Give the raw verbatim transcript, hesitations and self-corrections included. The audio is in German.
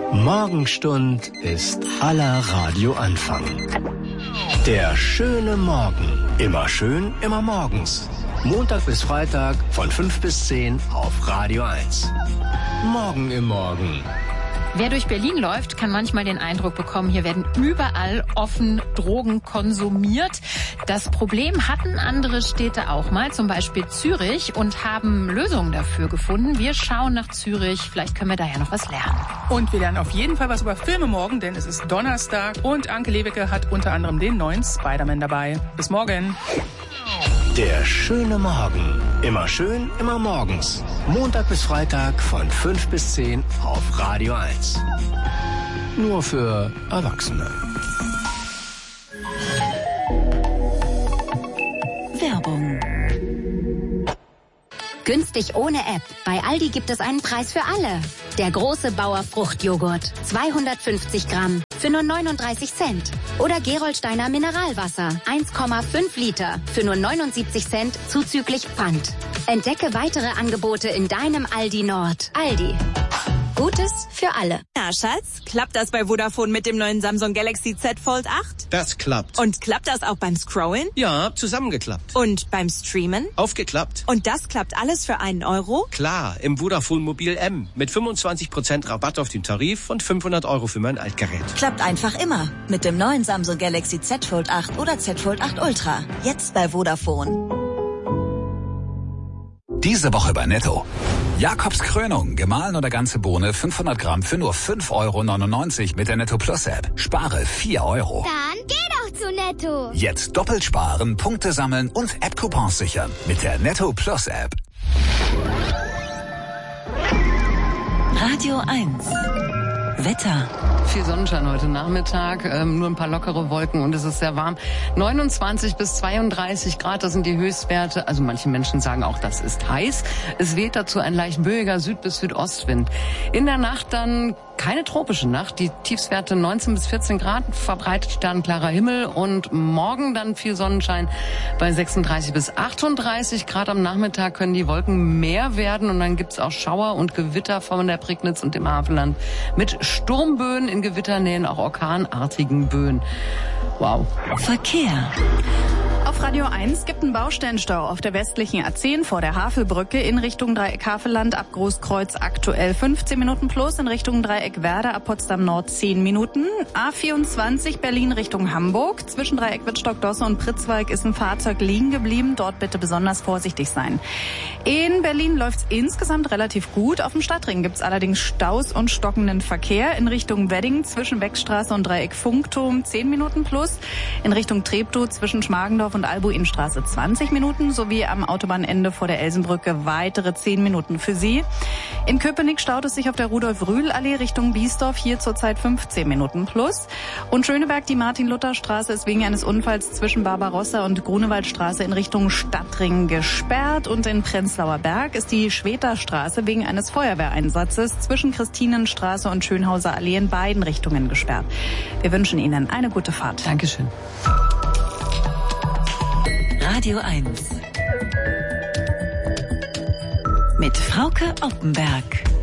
Morgenstund ist aller Radioanfang. Der schöne Morgen. Immer schön, immer morgens. Montag bis Freitag von fünf bis zehn auf Radio eins. Morgen im Morgen. Wer durch Berlin läuft, kann manchmal den Eindruck bekommen, hier werden überall offen Drogen konsumiert. Das Problem hatten andere Städte auch mal, zum Beispiel Zürich, und haben Lösungen dafür gefunden. Wir schauen nach Zürich, vielleicht können wir da ja noch was lernen. Und wir lernen auf jeden Fall was über Filme morgen, denn es ist Donnerstag und Anke Lewicke hat unter anderem den neuen Spider-Man dabei. Bis morgen. Der schöne Morgen. Immer schön, immer morgens. Montag bis Freitag von fünf bis zehn auf Radio eins. Nur für Erwachsene. Werbung. Günstig ohne App. Bei Aldi gibt es einen Preis für alle. Der große Bauer Fruchtjoghurt. zweihundertfünfzig Gramm für nur neununddreißig Cent. Oder Gerolsteiner Mineralwasser. eins Komma fünf Liter für nur neunundsiebzig Cent zuzüglich Pfand. Entdecke weitere Angebote in deinem Aldi Nord. Aldi. Gutes für alle. Na, Schatz, klappt das bei Vodafone mit dem neuen Samsung Galaxy Z Fold acht? Das klappt. Und klappt das auch beim Scrollen? Ja, zusammengeklappt. Und beim Streamen? Aufgeklappt. Und das klappt alles für einen Euro? Klar, im Vodafone Mobil M. Mit fünfundzwanzig Prozent Rabatt auf den Tarif und fünfhundert Euro für mein Altgerät. Klappt einfach immer. Mit dem neuen Samsung Galaxy Z Fold acht oder Z Fold acht Ultra. Jetzt bei Vodafone. Diese Woche bei Netto. Jakobs Krönung, gemahlen oder ganze Bohne, fünfhundert Gramm für nur fünf Euro neunundneunzig mit der Netto Plus App. Spare vier Euro. Dann geh doch zu Netto. Jetzt doppelt sparen, Punkte sammeln und App-Coupons sichern mit der Netto Plus App. Radio eins. Wetter. Viel Sonnenschein heute Nachmittag, ähm, nur ein paar lockere Wolken und es ist sehr warm. neunundzwanzig bis zweiunddreißig Grad, das sind die Höchstwerte. Also manche Menschen sagen auch, das ist heiß. Es weht dazu ein leicht böiger Süd- bis Südostwind. In der Nacht dann keine tropische Nacht. Die Tiefstwerte neunzehn bis vierzehn Grad, verbreitet sternklarer Himmel und morgen dann viel Sonnenschein bei sechsunddreißig bis achtunddreißig Grad. Am Nachmittag können die Wolken mehr werden und dann gibt's auch Schauer und Gewitter von der Prignitz und dem Havelland mit Sturmböen, in Gewitternähen auch orkanartigen Böen. Wow. Verkehr. Auf Radio eins gibt einen Baustellenstau auf der westlichen A zehn vor der Havelbrücke in Richtung Dreieck Havelland ab Großkreuz aktuell fünfzehn Minuten plus, in Richtung Dreieck Werder ab Potsdam Nord zehn Minuten. A vierundzwanzig Berlin Richtung Hamburg. Zwischen Dreieck Wittstock-Dosse und Pritzwalk ist ein Fahrzeug liegen geblieben. Dort bitte besonders vorsichtig sein. In Berlin läuft's insgesamt relativ gut. Auf dem Stadtring gibt's allerdings Staus und stockenden Verkehr. In Richtung Wedding zwischen Beckstraße und Dreieck Funkturm zehn Minuten plus. In Richtung Treptow zwischen Schmargendorf und Albuinstraße zwanzig Minuten sowie am Autobahnende vor der Elsenbrücke weitere zehn Minuten für Sie. In Köpenick staut es sich auf der Rudolf-Rühl-Allee Richtung Biesdorf, hier zurzeit fünfzehn Minuten plus. Und Schöneberg, die Martin-Luther-Straße ist wegen eines Unfalls zwischen Barbarossa und Grunewaldstraße in Richtung Stadtring gesperrt. Und in Prenzlauer Berg ist die Schweterstraße wegen eines Feuerwehreinsatzes zwischen Christinenstraße und Schönhauser Allee in beiden Richtungen gesperrt. Wir wünschen Ihnen eine gute Fahrt. Dankeschön. Radio eins. Mit Frauke Oppenberg.